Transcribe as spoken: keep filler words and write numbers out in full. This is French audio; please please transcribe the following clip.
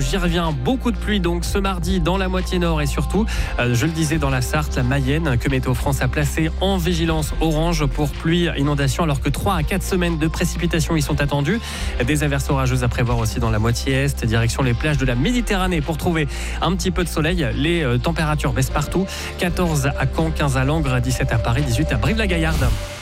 j'y reviens, beaucoup de pluie donc ce mardi dans la moitié nord et surtout, euh, je le disais, dans la Sarthe, la Mayenne, que Météo France a placé en vigilance orange pour pluie, inondation, alors que trois à quatre semaines de précipitations y sont attendues. Des averses orageuses à prévoir aussi dans la moitié est, direction les plages de la Méditerranée pour trouver un petit peu de soleil. Les euh, températures baissent partout, quatorze à Caen, quinze à Langres, dix-sept à Paris, dix-huit à Brive-la-Gaillarde.